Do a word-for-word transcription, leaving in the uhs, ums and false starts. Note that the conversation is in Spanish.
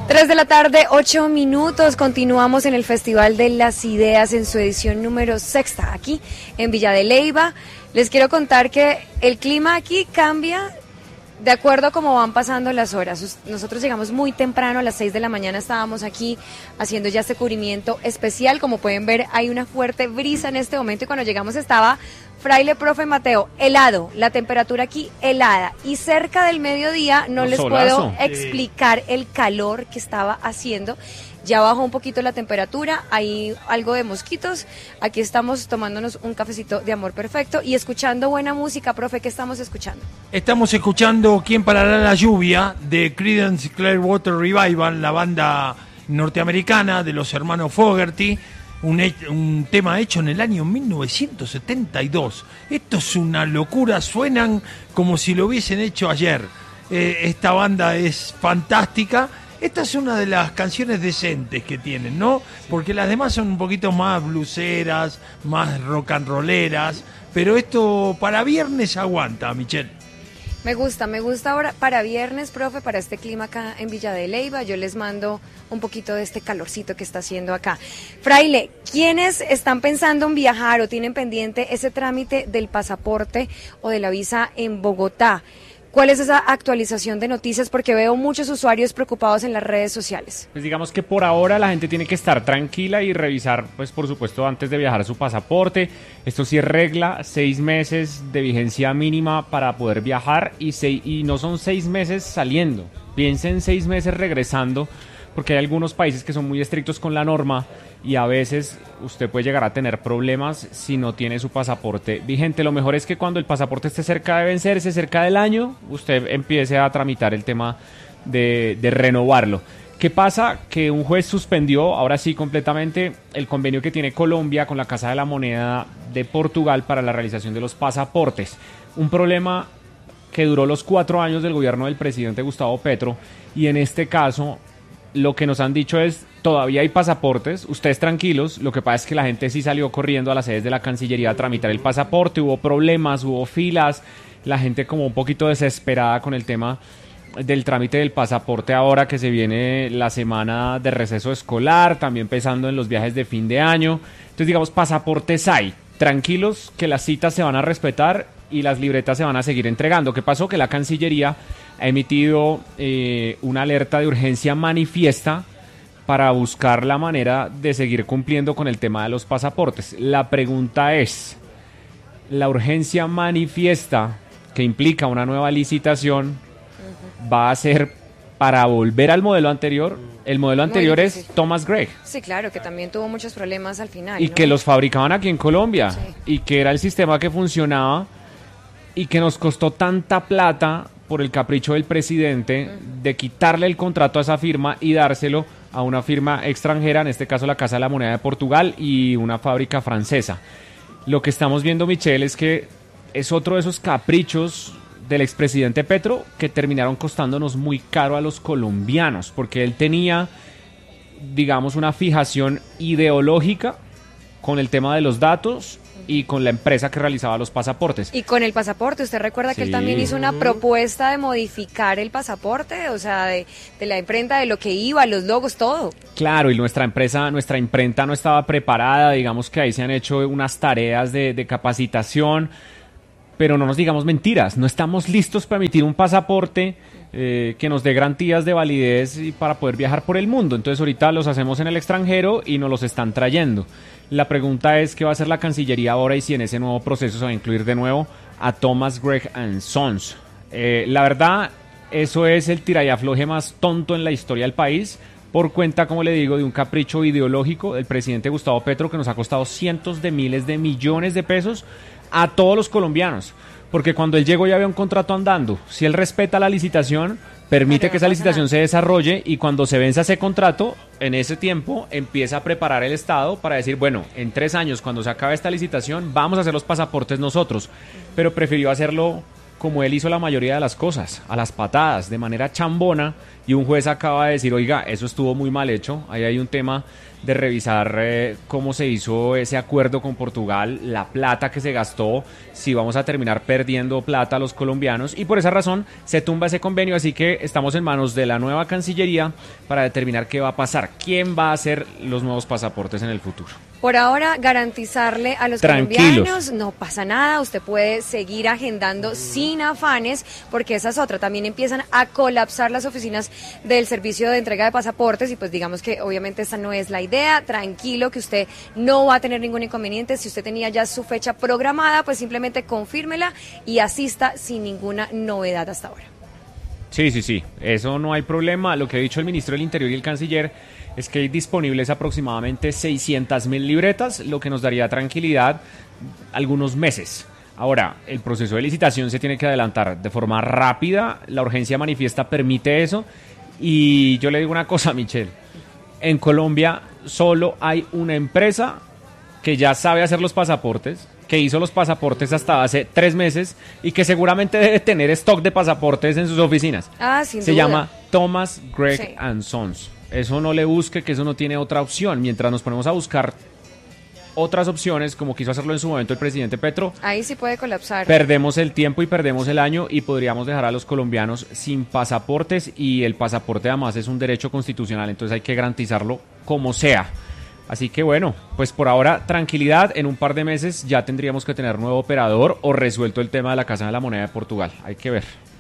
Tres de la tarde, ocho minutos, continuamos en el Festival de las Ideas en su edición número sexta, aquí en Villa de Leyva. Les quiero contar que el clima aquí cambia de acuerdo a cómo van pasando las horas. Nosotros llegamos muy temprano, a las seis de la mañana estábamos aquí haciendo ya este cubrimiento especial. Como pueden ver, hay una fuerte brisa en este momento y cuando llegamos estaba Fraile, profe Mateo, helado, la temperatura aquí helada y cerca del mediodía no Un les solazo. puedo explicar el calor que estaba haciendo. Ya bajó un poquito la temperatura, hay algo de mosquitos. Aquí estamos tomándonos un cafecito de amor perfecto y escuchando buena música. Profe, ¿qué estamos escuchando? Estamos escuchando ¿Quién parará la lluvia? De Creedence Clearwater Revival, la banda norteamericana de los hermanos Fogerty. Un, un tema hecho en el año mil novecientos setenta y dos. Esto es una locura, suenan como si lo hubiesen hecho ayer. Eh, esta banda es fantástica. Esta es una de las canciones decentes que tienen, ¿no? Porque las demás son un poquito más bluseras, más rock and rolleras, pero esto para viernes aguanta, Michelle. Me gusta, me gusta ahora para viernes, profe, para este clima acá en Villa de Leyva. Yo les mando un poquito de este calorcito que está haciendo acá. Fraile, ¿quiénes están pensando en viajar o tienen pendiente ese trámite del pasaporte o de la visa en Bogotá? ¿Cuál es esa actualización de noticias? Porque veo muchos usuarios preocupados en las redes sociales. Pues digamos que por ahora la gente tiene que estar tranquila y revisar, pues por supuesto, antes de viajar su pasaporte. Esto sí es regla, seis meses de vigencia mínima para poder viajar y, seis, y no son seis meses saliendo. Piensen seis meses regresando, porque hay algunos países que son muy estrictos con la norma y a veces usted puede llegar a tener problemas si no tiene su pasaporte vigente. Lo mejor es que cuando el pasaporte esté cerca de vencerse, cerca del año, usted empiece a tramitar el tema de, de renovarlo. ¿Qué pasa? Que un juez suspendió, ahora sí completamente, el convenio que tiene Colombia con la Casa de la Moneda de Portugal para la realización de los pasaportes. Un problema que duró los cuatro años del gobierno del presidente Gustavo Petro y en este caso lo que nos han dicho es, todavía hay pasaportes, ustedes tranquilos, lo que pasa es que la gente sí salió corriendo a las sedes de la Cancillería a tramitar el pasaporte, hubo problemas, hubo filas, la gente como un poquito desesperada con el tema del trámite del pasaporte ahora que se viene la semana de receso escolar, también pensando en los viajes de fin de año. Entonces digamos, pasaportes hay, tranquilos que las citas se van a respetar y las libretas se van a seguir entregando. ¿Qué pasó? Que la Cancillería ha emitido eh, una alerta de urgencia manifiesta para buscar la manera de seguir cumpliendo con el tema de los pasaportes. La pregunta es, ¿la urgencia manifiesta que implica una nueva licitación va a ser para volver al modelo anterior? El modelo anterior es Thomas Gregg. Sí, claro, que también tuvo muchos problemas al final. Y ¿no? que los fabricaban aquí en Colombia. Sí. Y que era el sistema que funcionaba y que nos costó tanta plata por el capricho del presidente uh-huh. de quitarle el contrato a esa firma y dárselo a una firma extranjera, en este caso la Casa de la Moneda de Portugal y una fábrica francesa. Lo que estamos viendo, Michelle, es que es otro de esos caprichos del expresidente Petro que terminaron costándonos muy caro a los colombianos, porque él tenía, digamos, una fijación ideológica con el tema de los datos y con la empresa que realizaba los pasaportes. Y con el pasaporte, ¿usted recuerda sí. que él también hizo una propuesta de modificar el pasaporte? O sea, de, de la imprenta, de lo que iba, los logos, todo. Claro, y nuestra empresa, nuestra imprenta no estaba preparada, digamos que ahí se han hecho unas tareas de, de capacitación, pero no nos digamos mentiras, no estamos listos para emitir un pasaporte eh, que nos dé garantías de validez y para poder viajar por el mundo. Entonces ahorita los hacemos en el extranjero y nos los están trayendo. La pregunta es qué va a hacer la Cancillería ahora y si en ese nuevo proceso se va a incluir de nuevo a Thomas Gregg and Sons. Eh, la verdad, eso es el tira y afloje más tonto en la historia del país, por cuenta, como le digo, de un capricho ideológico del presidente Gustavo Petro que nos ha costado cientos de miles de millones de pesos a todos los colombianos. Porque cuando él llegó ya había un contrato andando. Si él respeta la licitación, permite que esa licitación se desarrolle y cuando se venza ese contrato, en ese tiempo empieza a preparar el Estado para decir, bueno, en tres años cuando se acabe esta licitación vamos a hacer los pasaportes nosotros. Pero prefirió hacerlo como él hizo la mayoría de las cosas, a las patadas, de manera chambona, y un juez acaba de decir, oiga, eso estuvo muy mal hecho, ahí hay un tema de revisar eh, cómo se hizo ese acuerdo con Portugal, la plata que se gastó, si vamos a terminar perdiendo plata los colombianos, y por esa razón se tumba ese convenio, así que estamos en manos de la nueva Cancillería para determinar qué va a pasar, quién va a hacer los nuevos pasaportes en el futuro. Por ahora, garantizarle a los Tranquilos. colombianos, no pasa nada, usted puede seguir agendando sin afanes, porque esa es otra, también empiezan a colapsar las oficinas del servicio de entrega de pasaportes y pues digamos que obviamente esta no es la idea, tranquilo que usted no va a tener ningún inconveniente, si usted tenía ya su fecha programada, pues simplemente confírmela y asista sin ninguna novedad hasta ahora. Sí, sí, sí, eso no hay problema, lo que ha dicho el ministro del Interior y el canciller es que hay disponibles aproximadamente seiscientas mil libretas, lo que nos daría tranquilidad algunos meses. Ahora, el proceso de licitación se tiene que adelantar de forma rápida, la urgencia manifiesta permite eso, y yo le digo una cosa, Michelle, en Colombia solo hay una empresa que ya sabe hacer los pasaportes, que hizo los pasaportes hasta hace tres meses y que seguramente debe tener stock de pasaportes en sus oficinas. Ah, sin se duda. llama Thomas Gregg Sí. and Sons. Eso no le busque, que eso no tiene otra opción. Mientras nos ponemos a buscar otras opciones, como quiso hacerlo en su momento el presidente Petro, Ahí sí puede colapsar. perdemos el tiempo y perdemos el año y podríamos dejar a los colombianos sin pasaportes, y el pasaporte además es un derecho constitucional, entonces hay que garantizarlo como sea. Así que bueno, pues por ahora tranquilidad, en un par de meses ya tendríamos que tener nuevo operador o resuelto el tema de la Casa de la Moneda de Portugal, hay que ver.